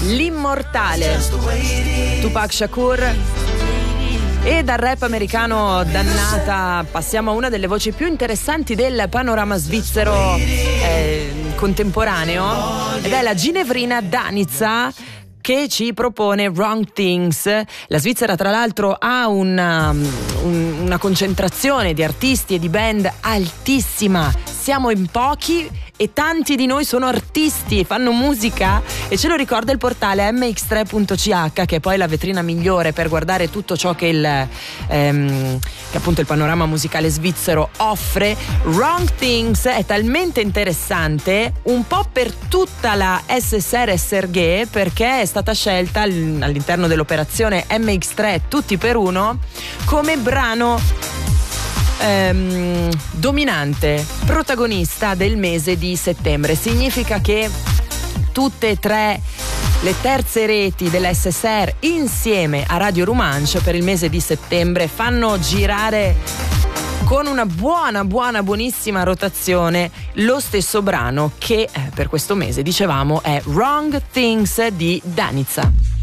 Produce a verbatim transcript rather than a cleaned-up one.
l'immortale Tupac Shakur. E dal rap americano dannata passiamo a una delle voci più interessanti del panorama svizzero eh, contemporaneo, ed è la ginevrina Danica, che ci propone Wrong Things. La Svizzera tra l'altro ha una, un, una concentrazione di artisti e di band altissima. Siamo in pochi e tanti di noi sono artisti, fanno musica, e ce lo ricorda il portale m x tre punto c h, che è poi la vetrina migliore per guardare tutto ciò che il ehm, che appunto il panorama musicale svizzero offre. Wrong Things è talmente interessante un po' per tutta la S S R S R G, perché è stata scelta all'interno dell'operazione M X tre tutti per uno come brano ehm, dominante, protagonista del mese di settembre. Significa che tutte e tre le terze reti dell'S S R insieme a Radio Romanche per il mese di settembre fanno girare con una buona, buona, buonissima rotazione lo stesso brano che eh, per questo mese, dicevamo, è Wrong Things di Danica.